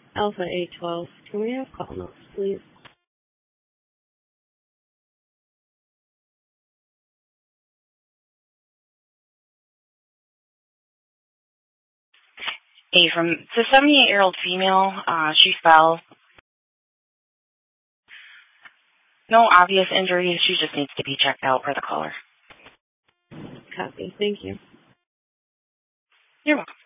Alpha 812. Can we have call notes, please? Hey, it's a 78-year-old female. She fell. No obvious injuries. She just needs to be checked out for the caller. Copy. Thank you. You're welcome.